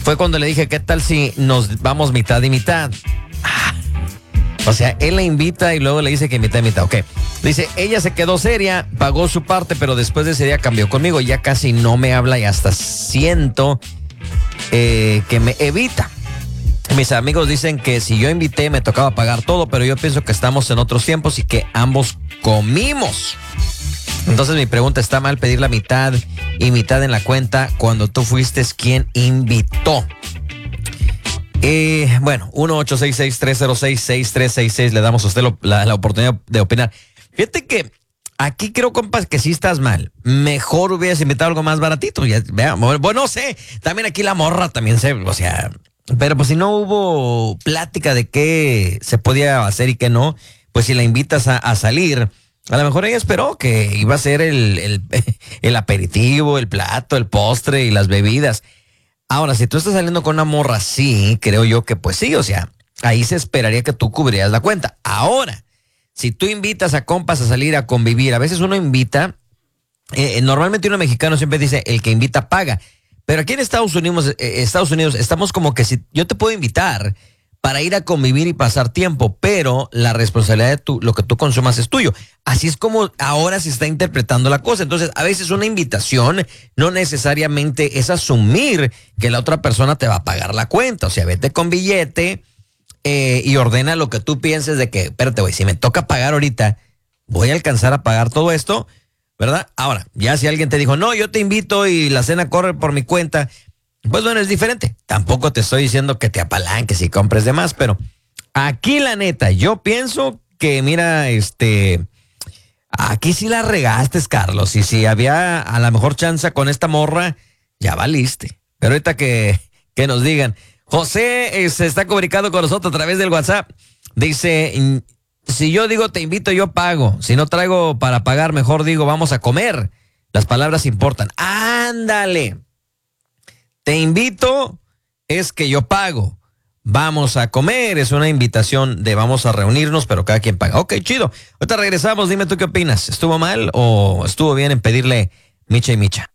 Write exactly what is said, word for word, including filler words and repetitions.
fue cuando le dije, ¿qué tal si nos vamos mitad y mitad? Ah, o sea, él la invita y luego le dice que mitad y mitad. Ok. Dice, ella se quedó seria, pagó su parte, pero después de ese día cambió conmigo. Ya casi no me habla y hasta siento eh, que me evita. Mis amigos dicen que si yo invité me tocaba pagar todo, pero yo pienso que estamos en otros tiempos y que ambos comimos. Entonces mi pregunta, ¿está mal pedir la mitad y mitad en la cuenta cuando tú fuiste quien invitó? Eh, bueno, uno ocho seis seis, tres cero seis, seis tres seis seis, le damos a usted lo, la, la oportunidad de opinar. Fíjate que aquí creo, compas, que sí estás mal. Mejor hubieras invitado algo más baratito. Ya, vea, bueno, no sé, también aquí la morra también se, o sea, pero pues si no hubo plática de qué se podía hacer y qué no, pues si la invitas a, a salir, a lo mejor ella esperó que iba a ser el, el, el aperitivo, el plato, el postre y las bebidas. Ahora, si tú estás saliendo con una morra así, creo yo que pues sí, o sea, ahí se esperaría que tú cubrieras la cuenta. Ahora, si tú invitas a compas a salir a convivir, a veces uno invita, eh, normalmente uno mexicano siempre dice, el que invita paga. Pero aquí en Estados Unidos, eh, Estados Unidos estamos como que si yo te puedo invitar para ir a convivir y pasar tiempo, pero la responsabilidad de tu, lo que tú consumas es tuyo. Así es como ahora se está interpretando la cosa. Entonces, a veces una invitación no necesariamente es asumir que la otra persona te va a pagar la cuenta. O sea, vete con billete eh, y ordena lo que tú pienses de que, espérate, güey, si me toca pagar ahorita, voy a alcanzar a pagar todo esto, ¿verdad? Ahora, ya si alguien te dijo, no, yo te invito y la cena corre por mi cuenta, pues bueno, es diferente. Tampoco te estoy diciendo que te apalanques y compres de más, pero aquí la neta, yo pienso que, mira, este, aquí sí la regaste, Carlos, y si había a la mejor chance con esta morra, ya valiste. Pero ahorita que, que nos digan, José eh, se está comunicando con nosotros a través del WhatsApp, dice, si yo digo te invito, yo pago, si no traigo para pagar, mejor digo vamos a comer, las palabras importan. Ándale. Te invito, es que yo pago. Vamos a comer, es una invitación de vamos a reunirnos, pero cada quien paga. Ok, chido. Ahorita regresamos, dime tú qué opinas. ¿Estuvo mal o estuvo bien en pedirle micha y micha?